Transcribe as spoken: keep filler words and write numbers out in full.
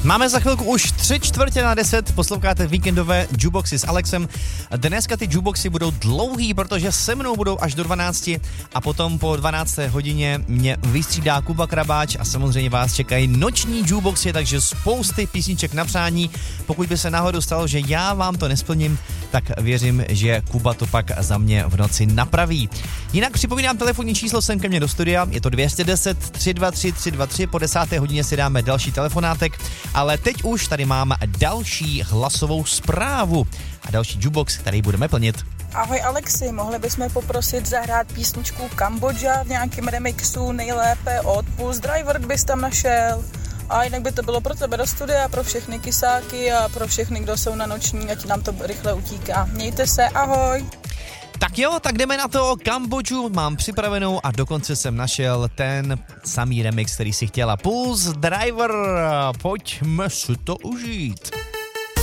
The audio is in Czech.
Máme za chvilku už tři čtvrtě na deset, posloucháte víkendové jukeboxy s Alexem. Dneska ty jukeboxy budou dlouhý, protože se mnou budou až do dvanácti a potom po dvanácté hodině mě vystřídá Kuba Krabáč a samozřejmě vás čekají noční jukeboxy, takže spousty písniček na přání. Pokud by se náhodou stalo, že já vám to nesplním, tak věřím, že Kuba to pak za mě v noci napraví. Jinak připomínám telefonní číslo sem ke mně do studia, je to dvě stě deset, tři dva tři, tři dva tři, po desáté hodině si dáme další telefonátek, ale teď už tady mám další hlasovou zprávu a další jukebox, který budeme plnit. Ahoj Alexi, mohli bychom poprosit zahrát písničku Kambodža v nějakém remixu, nejlépe od Pulse Driver, bys tam našel. A jinak by to bylo pro tebe do studia, pro všechny kysáky a pro všechny, kdo jsou na noční, ať nám to rychle utíká. Mějte se, ahoj! Tak jo, tak jdeme na to, Kambodžu mám připravenou a dokonce jsem našel ten samý remix, který si chtěla. Pulse Driver, pojďme si to užít.